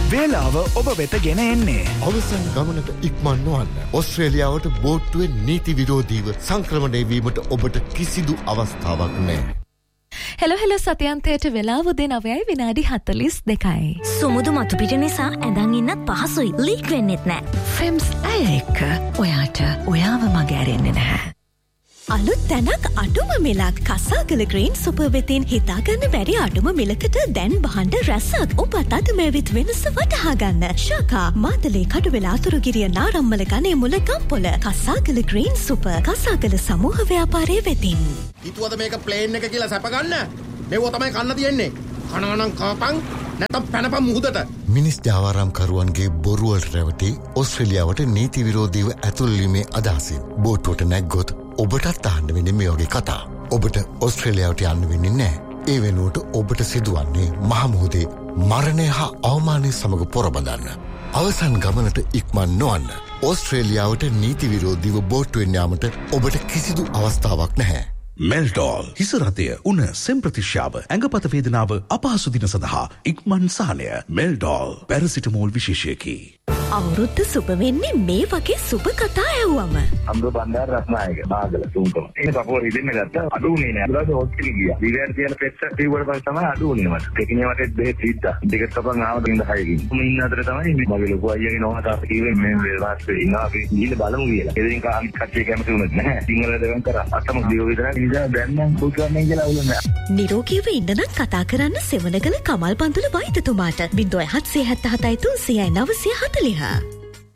වේලාව ඔබ වෙත ගෙන එන්නේ. අවසන් ගමනට ඉක්මන් නොවන්න. ඕස්ට්‍රේලියාවට බෝට්ටුවෙන් නීති විරෝධීව සංක්‍රමණය වීමට ඔබට කිසිදු අවස්ථාවක් නැහැ. හෙලෝ සතියන්තයට වෙලාව උදේ 9:42යි. සුමුදු මතුපිට නිසා ඇඳන් ඉන්නත් පහසුයි. ලීක් වෙන්නෙත් නෑ. ෆෙම්ස් ඇය එක්ක ඔයාට ඔයාව මගහැරෙන්නේ නැහැ. අලුත් තැනක් අඩුම මිලක් කසාගල ග්‍රීන් සුපර් වෙතින් හිතාගන්න බැරි අඩුම මිලකට දැන් බහන්න රැසක්. ඔබත් අද මෙවිත් වෙනස වටහා ගන්න. ශාකා මාතලේ කඩුවෙල අතුරුගිරිය නාරම්මල ගනේ මුල ගම්පොල කසාගල ග්‍රීන් සුපර් කසාගල සමූහ ව්‍යාපාරයේ වෙතින්. හිතුවද මේක ප්ලේන් එක කියලා සැප ගන්න? මෙව තමයි කන්න තියෙන්නේ. කනවනම් කපන් නැත්නම් පැනපන් මුහුදට. මිනිස් ජාවාරම්කරුවන්ගේ බොරුවලට රැවටි ඕස්ට්‍රේලියාවට නීති විරෝධීව ඇතුල් වීමේ අදහසින් බෝට්ටුවට නැග්ගොත් ඔබටත් අහන්න වෙන්නේ මේ වගේ කතා. ඔබට ඕස්ට්‍රේලියාවට යන්න වෙන්නේ නැහැ. ඒ වෙනුවට ඔබට සිදුවන්නේ මහ මුහුදේ මරණය හා අවමානය සමග පොරබදන්න. අවසන් ගමනට ඉක්මන් නොවන්න. ඕස්ට්‍රේලියාවට නීති විරෝධීව බෝට්ටුවෙන් යාමට ඔබට කිසිදු අවස්ථාවක් නැහැ. මෙල්ඩෝල් හිසරතය උන සෙම්ප්‍රතිශ්‍යාව ඇඟපත වේදනාව අපහසු දින සඳහා ඉක්මන් සහනය. මෙල්ඩෝල් පැරසිටමෝල් විශේෂයකි. අවුරුද්ද සුබ වෙන්නේ මේ වගේ සුබ කතා ඇහුවම. අම්බ බණ්ඩාර රත්නායක මාගල තුන්කම. ඒක කපුව රිදෙන්න ගත්තා. අඩු වුණේ නෑ. ඊළඟට හොස්පිටල් ගියා. දිවැර තියන පෙට්ස් ටිවුවර පස්සේ තමයි අඩු වුණේ මට. ටෙකිනිය මට බෙහෙත් දීලා. දෙකට කපන් ආවද ඉඳ හයකින්. මම ඉන්න අතර තමයි මගේ ලොකු අයියාගේ නෝනා තාත්තා කිව්වේ මේ වෙලාවට ඉන්නවා අපි ගිහින් බලමු කියලා. එදින් කාමි කට්ටිය කැමති වුණත් නැහැ. සිංහල දෙවන් කරා. අතම දියෝ විතරක් ඉඳලා දැන් නම් බුදුරන්නේ කියලා අවුලන්නේ. නිරෝගීව ඉන්න නම් කතා කරන්න සෙවණගල කමල් පන්දුල වෛද්‍යතුමාට 0777 30940.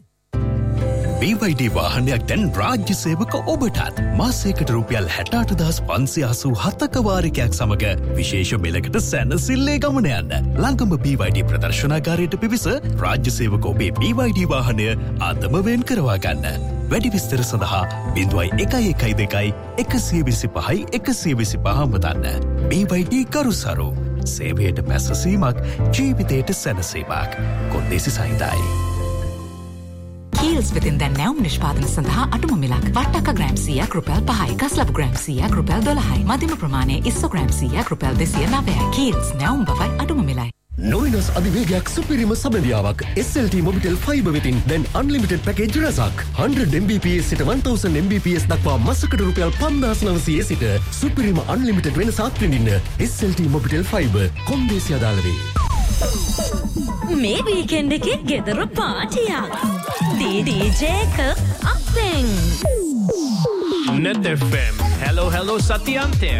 BYD වාහනයක් දැන් රාජ්‍ය සේවක ඔබටත් මාසයකට රුපියල් 68587ක වාරිකයක් සමග විශේෂ මිලකට සැනසෙල්ලේ ගමන යන්න. ළඟම BYD ප්‍රදර්ශනාගාරයට පිවිස රාජ්‍ය සේවක ඔබේ BYD වාහනය අදම වෙන් කරවා ගන්න. වැඩි විස්තර සඳහා 0112 125 125 මතන්න. BYD කරුසරු සේවයට පැසසීමක් ජීවිතයට සැනසීමක්. කොන්දේසි සහිතයි. Kiehl's within දැන් නැවුම් නිෂ්පාදන සඳහා අඩුම මිලක්. වට්ටක්ක ග්‍රෑම් 100ක් රුපියල් 5යි. කස්ලබු ග්‍රෑම් 100ක් රුපියල් 12යි. මධ්‍යම ප්‍රමාණයේ ඉස්සෝ ග්‍රෑම් 100ක් රුපියල් 209යි. Kiehl's නැවුම් බවයි අඩුම මිලයි. නොවිනස් අධිවේගයක් සුපිරිම සබඳියාවක් SLT Mobitel Fiber වෙතින් දැන් unlimited package රසක් 100 Mbps සිට 1000 Mbps දක්වා මාසකට රුපියල් 5900 සිට සුපිරිම unlimited වෙනසක් විඳින්න SLT Mobitel Fiber කොන්දේසි අදාළ වේ. මේ වීකෙන්ඩ් එකේ ගෙදර පාටියක්. DJ අපෙන් Net FM. Hello Satyante.